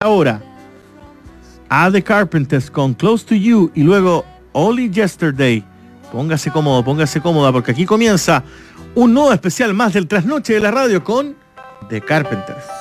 ahora a The Carpenters con Close to You y luego Only Yesterday. Póngase cómodo, póngase cómoda, porque aquí comienza un nuevo especial más del Trasnoche de la Radio con The Carpenters.